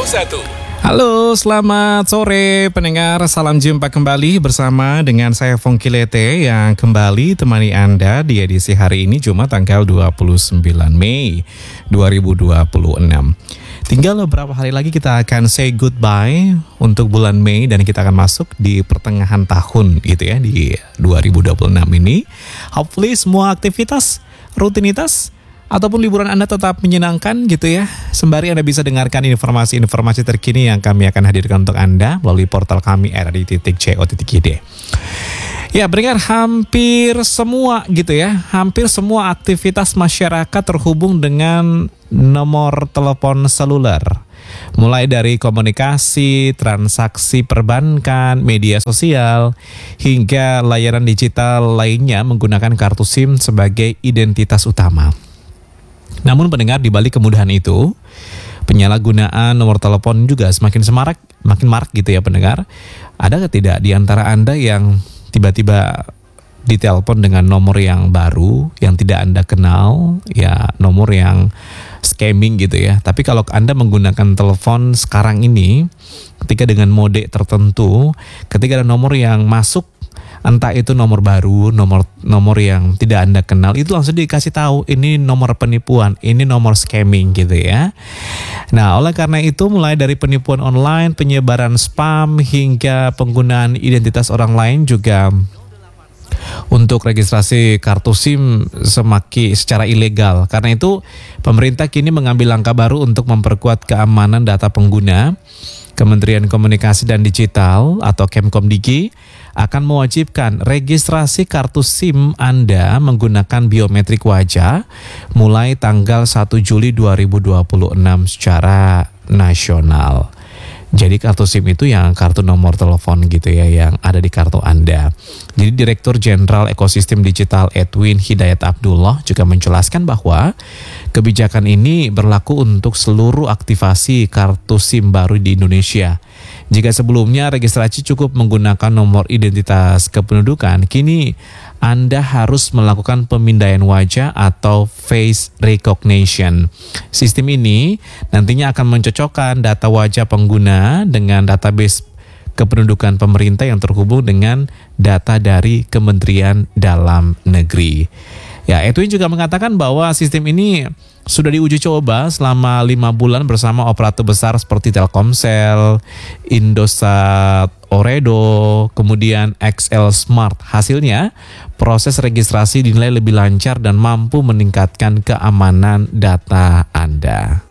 Halo, selamat sore pendengar. Salam jumpa kembali bersama dengan saya Fongki Lete yang kembali temani Anda di edisi hari ini Jumat tanggal 29 Mei 2026. Tinggal beberapa hari lagi kita akan say goodbye untuk bulan Mei dan kita akan masuk di pertengahan tahun gitu ya, di 2026 ini. Hopefully semua aktivitas, rutinitas ataupun liburan Anda tetap menyenangkan gitu ya. Sembari Anda bisa dengarkan informasi-informasi terkini yang kami akan hadirkan untuk Anda melalui portal kami rri.co.id. Ya, pendengar, hampir semua gitu ya, hampir semua aktivitas masyarakat terhubung dengan nomor telepon seluler. Mulai dari komunikasi, transaksi perbankan, media sosial, hingga layanan digital lainnya menggunakan kartu SIM sebagai identitas utama. Namun pendengar, di balik kemudahan itu, penyalahgunaan nomor telepon juga makin marak gitu ya pendengar. Ada tidak di antara Anda yang tiba-tiba ditelepon dengan nomor yang baru, yang tidak Anda kenal, ya nomor yang scamming gitu ya. Tapi kalau Anda menggunakan telepon sekarang ini, ketika dengan mode tertentu, ketika ada nomor yang masuk, entah itu nomor baru, nomor yang tidak Anda kenal, itu langsung dikasih tahu ini nomor penipuan, ini nomor scamming gitu ya. Nah, oleh karena itu mulai dari penipuan online, penyebaran spam hingga penggunaan identitas orang lain juga untuk registrasi kartu SIM secara ilegal. Karena itu pemerintah kini mengambil langkah baru untuk memperkuat keamanan data pengguna. Kementerian Komunikasi dan Digital atau Kemkomdigi akan mewajibkan registrasi kartu SIM Anda menggunakan biometrik wajah mulai tanggal 1 Juli 2026 secara nasional. Jadi kartu SIM itu yang kartu nomor telepon gitu ya, yang ada di kartu Anda. Jadi Direktur Jenderal Ekosistem Digital Edwin Hidayat Abdullah juga menjelaskan bahwa kebijakan ini berlaku untuk seluruh aktivasi kartu SIM baru di Indonesia. Jika sebelumnya registrasi cukup menggunakan nomor identitas kependudukan, kini Anda harus melakukan pemindaian wajah atau face recognition. Sistem ini nantinya akan mencocokkan data wajah pengguna dengan database kependudukan pemerintah yang terhubung dengan data dari Kementerian Dalam Negeri. Ya, Edwin juga mengatakan bahwa sistem ini sudah diuji coba selama 5 bulan bersama operator besar seperti Telkomsel, Indosat Ooredoo, kemudian XL Smart. Hasilnya, proses registrasi dinilai lebih lancar dan mampu meningkatkan keamanan data Anda.